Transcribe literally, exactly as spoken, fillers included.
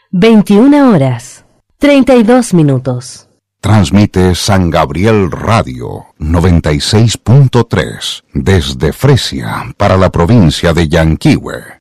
veintiuna horas, treinta y dos minutos. Transmite San Gabriel Radio noventa y seis punto tres desde Fresia para la provincia de Yanquihue.